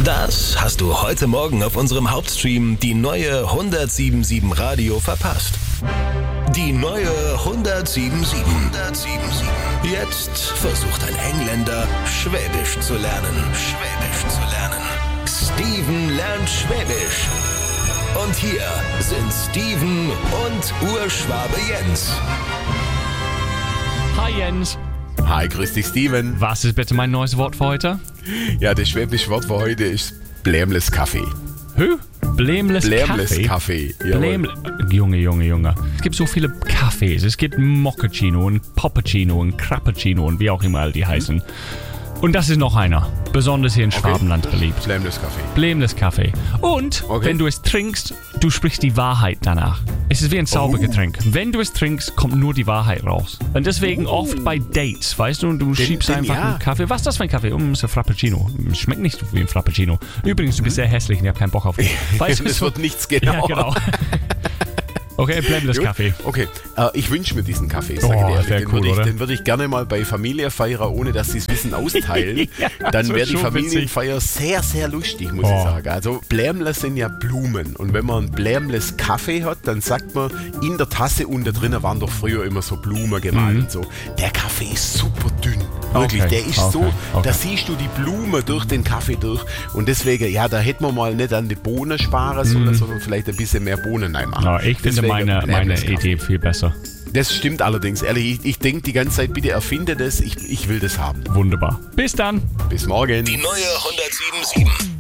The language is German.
Das hast du heute Morgen auf unserem Hauptstream die neue 1077 Radio verpasst. Die neue 1077. Jetzt versucht ein Engländer, Schwäbisch zu lernen. Steven lernt Schwäbisch. Und hier sind Steven und Urschwabe Jens. Hi Jens. Hi, grüß dich Steven. Was ist bitte mein neues Wort für heute? Ja, das schwäbische Wort für heute ist blämles Kaffee. Hü? Blämles Kaffee. Junge. Es gibt so viele Kaffees. Es gibt Moccacino und Poppuccino und Crappuccino und wie auch immer all die heißen. Und das ist noch einer, besonders hier in Schwabenland beliebt. Blämles Kaffee. Und wenn du es trinkst, du sprichst die Wahrheit danach. Es ist wie ein Zaubergetränk. Wenn du es trinkst, kommt nur die Wahrheit raus. Und deswegen oft bei Dates, weißt du, du schiebst einfach einen Kaffee. Was ist das für ein Kaffee? Ist ein Frappuccino. Schmeckt nicht so wie ein Frappuccino. Übrigens, du bist sehr hässlich und ich habe keinen Bock auf dich. Weißt du, es wird nichts genau. Ja, genau. Okay, blämles Kaffee. Okay, ich wünsche mir diesen Kaffee, sage ich ehrlich. Den würde ich gerne mal bei Familie feiern, ohne dass sie es wissen, austeilen. Dann wäre die Familienfeier sehr, sehr lustig, muss ich sagen. Also Blämles sind ja Blumen. Und wenn man ein Blämles Kaffee hat, dann sagt man, in der Tasse unten drinnen waren doch früher immer so Blumen gemalt und so. Der Kaffee ist super dünn. Wirklich, der ist so, da siehst du die Blume durch den Kaffee durch. Und deswegen, ja, da hätten wir mal nicht an die Bohnen sparen sollen, sondern vielleicht ein bisschen mehr Bohnen reinmachen. Ja, ich finde meine Idee viel besser. Das stimmt allerdings, ehrlich. Ich denke die ganze Zeit, bitte erfinde das, ich will das haben. Wunderbar. Bis dann. Bis morgen. Die neue 1077.